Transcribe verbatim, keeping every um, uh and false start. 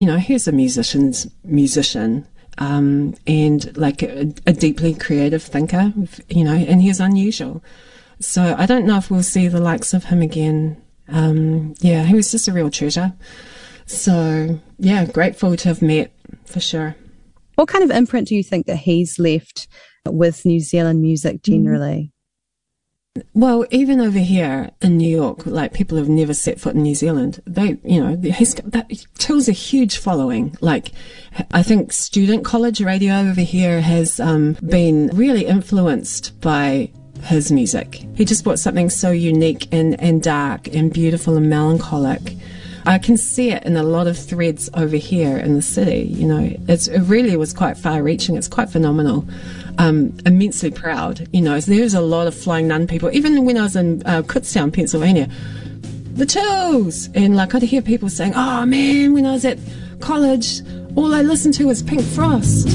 You know, he's a musician's musician. Um, and like a, a deeply creative thinker, you know, and he's unusual. So I don't know if we'll see the likes of him again. Um, yeah, he was just a real treasure. So, yeah, grateful to have met, for sure. What kind of imprint do you think that he's left with New Zealand music generally? Well, even over here in New York, like people who've never set foot in New Zealand, they, you know, he's got that, Till's a huge following. Like, I think student college radio over here has um, been really influenced by his music. He just brought something so unique and, and dark and beautiful and melancholic. I can see it in a lot of threads over here in the city. You know, it's, it really was quite far-reaching. It's quite phenomenal. Um, immensely proud. You know, there's a lot of Flying Nun people. Even when I was in uh, Kutztown, Pennsylvania, the Tills, and like I'd hear people saying, "Oh man, when I was at college, all I listened to was Pink Frost."